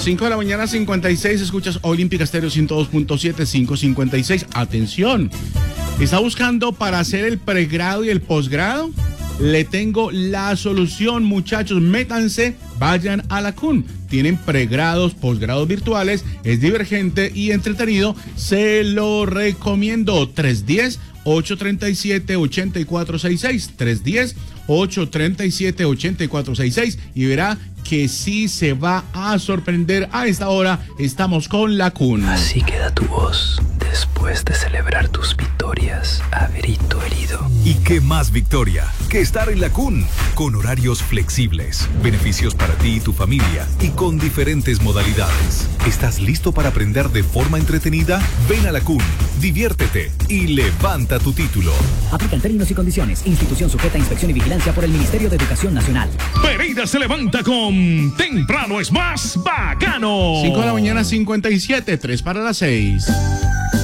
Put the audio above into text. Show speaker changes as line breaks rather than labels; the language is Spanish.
5 de la mañana, 56, escuchas Olímpica Estéreo 102.7, 5:56. Atención, ¿está buscando para hacer el pregrado y el posgrado? Le tengo la solución, muchachos, métanse, vayan a la CUN. Tienen pregrados, posgrados virtuales, es divergente y entretenido, se lo recomiendo. 310-837-8466, 310-837-8466 y verá que sí se va a sorprender. A esta hora estamos con la CUN.
Así queda tu voz después de celebrar tus victorias a grito herido.
¿Y qué más victoria que estar en la CUN? Con horarios flexibles, beneficios para ti y tu familia y con diferentes modalidades. ¿Estás listo para aprender de forma entretenida? Ven a la CUN, diviértete y levanta tu título.
Aplican términos y condiciones. Institución sujeta a inspección y vigilancia por el Ministerio de Educación Nacional.
Pereira se levanta con Temprano es más bacano.
5 de la mañana, 57, 3 para las 6.